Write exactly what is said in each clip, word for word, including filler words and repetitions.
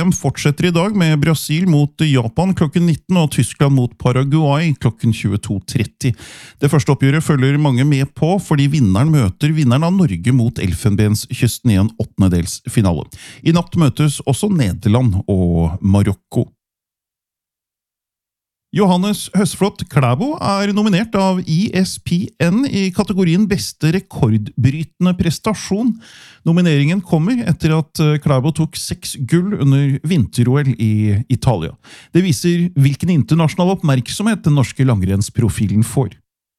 M fortsetter i dag med Brasil mot Japan klokken nitten og Tyskland mot Paraguay klokken tjueto tretti. Det første oppgjøret følger mange med på, fordi vinneren møter vinneren av Norge mot Elfenbenskysten i en åttendedelsfinale. I natt møtes også Nederland og Marokko. Johannes Høsflot Klæbo er nominert av E S P N i kategorien Beste rekordbrytende prestasjon. Nomineringen kommer etter at Klæbo tok seks gull under vinter-O L i Italia. Det viser hvilken internasjonal oppmerksomhet den norske langrennsprofilen får.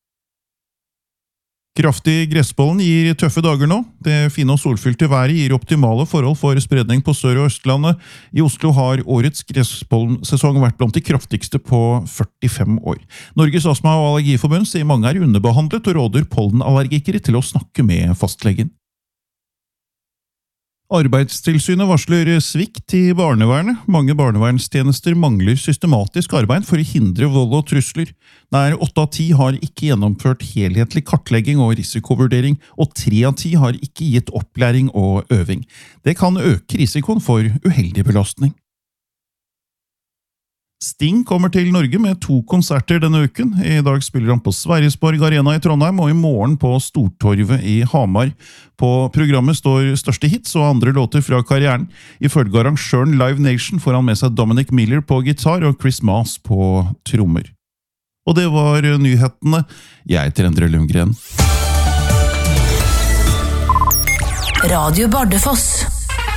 Kraftig gressbollen gir tøffe dager nå. Det fine og solfylte været gir optimale forhold for spredning på Sør- og Østlandet. I Oslo har årets gressbollensesong vært blant de kraftigste på førtifem år. Norges Astma- og Allergiforbund sier mange er underbehandlet og råder pollenallergikere til å snakke med fastlegen. Arbeidstilsynet varsler svikt i barnevernet. Mange barnevernstjenester mangler systematisk arbeid for å hindre vold og trusler. Nær åtte av ti har ikke gjennomført helhetlig kartlegging og risikovurdering, og tre av ti har ikke gitt opplæring og øving. Det kan øke risikoen for uheldig belastning. Sting kommer til Norge med to konserter denne uken. I dag spiller han på Sverresborg Arena i Trondheim, og i morgen på Stortorvet i Hamar. På programmet står største hits og andre låter fra karrieren. Ifølge arrangøren Live Nation får han med seg Dominic Miller på gitar og Chris Maas på trommer. Og det var nyhetene. Jeg heter Endre Lundgren. Radio Bardufoss.